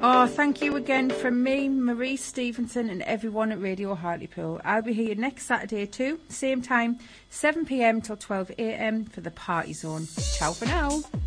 Oh, thank you again from me, Marie Stevenson, and everyone at Radio Hartlepool. I'll be here next Saturday too, same time, 7 p.m. till 12 a.m. for the Party Zone. Ciao for now.